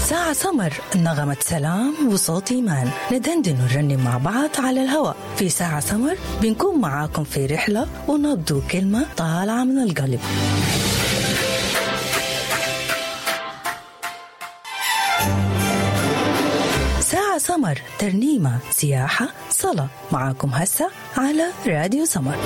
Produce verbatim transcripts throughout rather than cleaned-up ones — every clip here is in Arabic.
ساعة سمر، نغمة سلام وصوت إيمان، ندندن ونرنم مع بعض على الهواء. في ساعة سمر بنكون معاكم في رحلة ونبدو كلمة طالعة من القلب. ساعة سمر، ترنيمة، سياحة، صلاة، معاكم هسه على راديو سمر.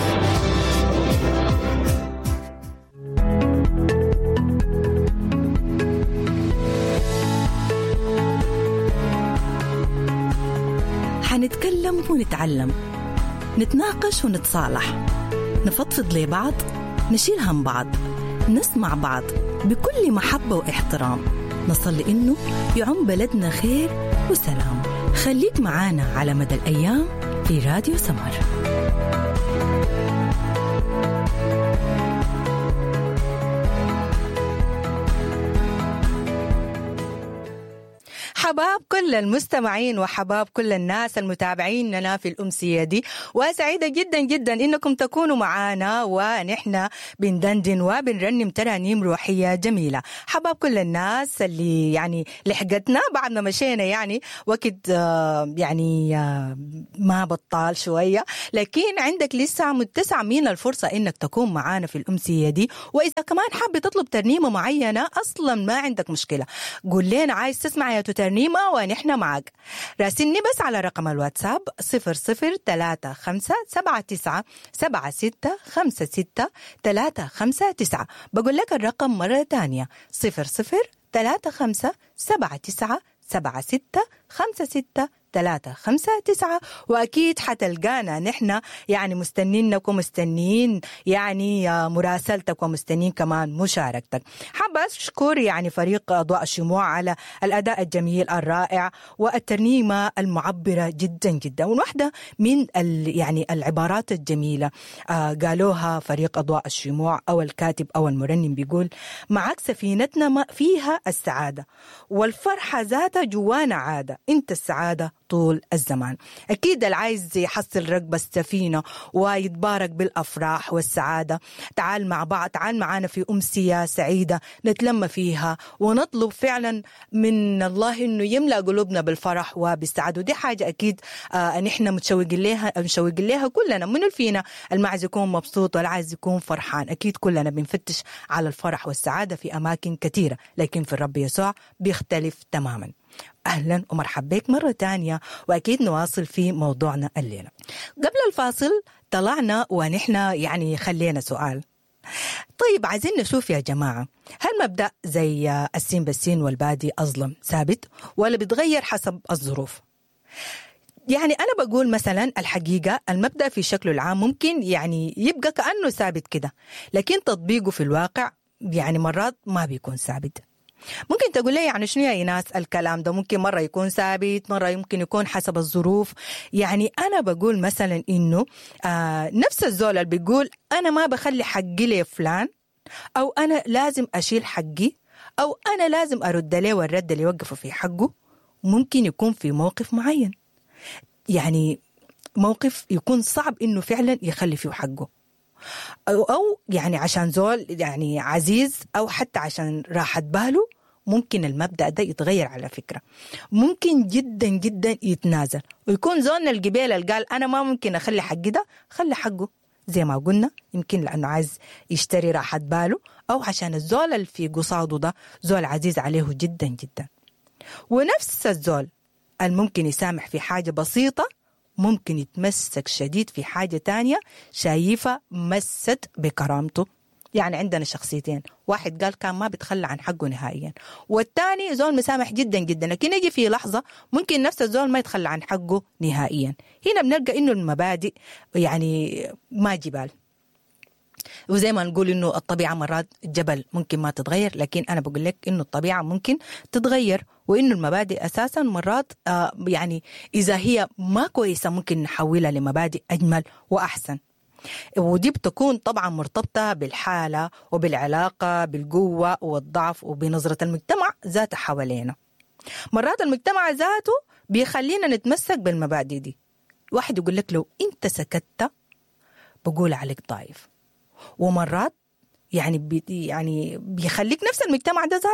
حنتكلم ونتعلم، نتناقش ونتصالح، نفضفض لبعض، نشيل هم بعض، نسمع بعض بكل محبة واحترام، نصلي إنه يعم بلدنا خير وسلام. خليك معانا على مدى الأيام في راديو سمر. حباب كل المستمعين وحباب كل الناس المتابعين لنا في الأمسية دي، وسعيدة جدا جدا إنكم تكونوا معنا ونحن بندندن وبنرنم ترانيم روحية جميلة. حباب كل الناس اللي يعني لحقتنا بعد ما مشينا يعني وقت يعني ما بطال شوية، لكن عندك لسه متسع من الفرصة إنك تكون معنا في الأمسية دي. وإذا كمان حاب تطلب ترنيمة معينة أصلا ما عندك مشكلة، قول لنا عايز تسمع يا ترنيمة ونحن معك. راسلني بس على رقم الواتساب صفر صفر ثلاثة خمسة سبعة تسعة سبعة ستة خمسة ستة ثلاثة خمسة تسعة. بقول لك الرقم مرة تانية صفر صفر ثلاثة خمسة سبعة تسعة سبعة ستة خمسة ستة ثلاثة خمسة تسعة. وأكيد حتلقانا نحن يعني مستنينك ومستنين يعني مراسلتك ومستنين كمان مشاركتك. حابة أشكر يعني فريق أضواء الشموع على الأداء الجميل الرائع والترنيمة المعبرة جدا جدا. وواحدة من يعني العبارات الجميلة آه قالوها فريق أضواء الشموع أو الكاتب أو المرنم، بيقول معك سفينتنا ما فيها السعادة والفرحة ذاتها جوانا عادة، انت السعادة طول الزمان. أكيد اللي عايز يحصل ركب السفينة ويتبارك بالأفراح والسعادة، تعال مع بعض، تعال معانا في أمسية سعيدة نتلم فيها ونطلب فعلا من الله إنه يملأ قلوبنا بالفرح وبالسعادة. ودي حاجة أكيد آه نحن متشوقين لها متشوقين لها كلنا. من فينا اللي عايز يكون مبسوط ولا عايز يكون فرحان؟ أكيد كلنا بنفتش على الفرح والسعادة في أماكن كثيرة، لكن في الرب يسوع بيختلف تماما. أهلا ومرحبا بك مرة تانية، وأكيد نواصل في موضوعنا الليلة. قبل الفاصل طلعنا ونحن يعني خلينا سؤال، طيب عايزين نشوف يا جماعة، هل مبدأ زي السين بالسين والبادي أظلم ثابت ولا بيتغير حسب الظروف؟ يعني أنا بقول مثلا الحقيقة المبدأ في شكله العام ممكن يعني يبقى كأنه ثابت كده، لكن تطبيقه في الواقع يعني مرات ما بيكون ثابت. ممكن تقول لي يعني شنو يا إيناس الكلام ده؟ ممكن مرة يكون ثابت، مرة يمكن يكون حسب الظروف. يعني أنا بقول مثلا إنه آه نفس الزول اللي بيقول أنا ما بخلي حقي لي فلان، أو أنا لازم أشيل حقي، أو أنا لازم أرد له والرد اللي يوقفه في حقه، ممكن يكون في موقف معين، يعني موقف يكون صعب إنه فعلا يخلي فيه حقه، أو, أو يعني عشان زول يعني عزيز، أو حتى عشان راحت باله. ممكن المبدأ ده يتغير على فكرة، ممكن جدا جدا يتنازل ويكون زولنا القبيل اللي قال أنا ما ممكن أخلي حقي ده، خلي حقه زي ما قلنا، يمكن لأنه عايز يشتري راحة باله، أو عشان الزول اللي في قصاده ده زول عزيز عليه جدا جدا. ونفس الزول الممكن يسامح في حاجة بسيطة ممكن يتمسك شديد في حاجة تانية شايفة مست بكرامته. يعني عندنا شخصيتين، واحد قال كان ما بيتخلى عن حقه نهائيا، والتاني زول مسامح جدا جدا، لكن يجي في لحظة ممكن نفس الزول ما يتخلى عن حقه نهائيا. هنا بنلقى إنه المبادئ يعني ما جبال، وزي ما نقول إنه الطبيعة مرات جبل ممكن ما تتغير، لكن أنا بقول لك إنه الطبيعة ممكن تتغير، وإنه المبادئ أساسا مرات آه يعني إذا هي ما كويسة ممكن نحولها لمبادئ أجمل وأحسن. ودي بتكون طبعا مرتبطة بالحالة وبالعلاقة بالقوة والضعف وبنظرة المجتمع ذات حوالينا. مرات المجتمع ذاته بيخلينا نتمسك بالمبادئ دي. واحد يقول لك لو أنت سكتت بقول عليك ضعيف، ومرات يعني بي يعني بيخليك نفس المجتمع ده ذاته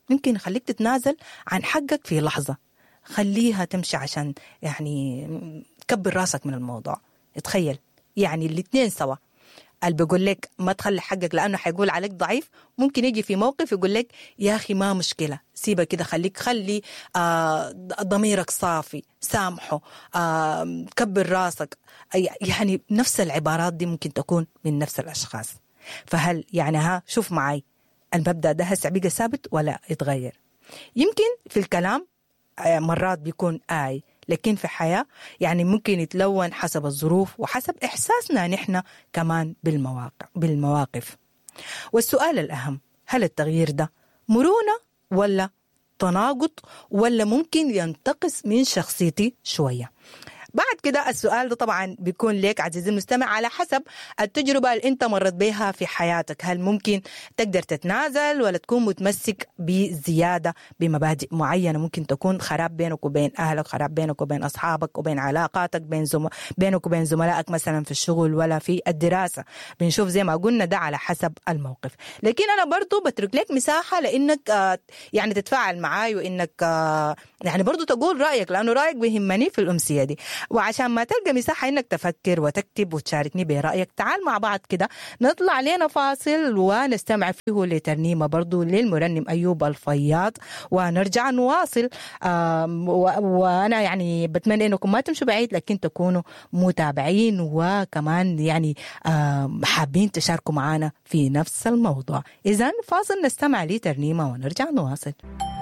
ممكن يخليك تتنازل عن حقك في لحظة. خليها تمشي عشان يعني كبر راسك من الموضوع. تخيل يعني الاثنين سوا، اللي بيقول لك ما تخلي حقك لأنه حيقول عليك ضعيف، ممكن يجي في موقف يقول لك يا أخي ما مشكلة، سيبه كده، خليك خلي آه ضميرك صافي، سامحه، آه كبر راسك. يعني نفس العبارات دي ممكن تكون من نفس الأشخاص. فهل يعني ها شوف معي المبدأ ده هسه بقى ثابت ولا يتغير؟ يمكن في الكلام مرات بيكون آي، لكن في الحياة يعني ممكن يتلون حسب الظروف وحسب إحساسنا نحن كمان بالمواقع بالمواقف. والسؤال الأهم، هل التغيير ده مرونة ولا تناقض ولا ممكن ينتقص من شخصيتي شوية؟ بعد كده السؤال ده طبعا بيكون لك عزيزي المستمع على حسب التجربة اللي انت مرت بها في حياتك. هل ممكن تقدر تتنازل ولا تكون متمسك بزيادة بمبادئ معينة ممكن تكون خراب بينك وبين أهلك، خراب بينك وبين أصحابك وبين علاقاتك، بين زم... بينك وبين زملائك مثلا في الشغل ولا في الدراسة. بنشوف زي ما قلنا ده على حسب الموقف. لكن أنا برضو بترك لك مساحة لأنك آه يعني تتفاعل معاي، وإنك آه يعني برضو تقول رأيك، لأنه رأيك بيهمني في الأمسية دي. وعشان ما تلقى مساحة إنك تفكر وتكتب وتشاركني برأيك، تعال مع بعض كده نطلع لنا فاصل ونستمع فيه لترنيمة برضو للمرنم أيوب الفياض ونرجع نواصل. وأنا يعني بتمنى إنكم ما تمشوا بعيد، لكن تكونوا متابعين وكمان يعني حابين تشاركوا معنا في نفس الموضوع. إذن فاصل نستمع لترنيمة ونرجع نواصل.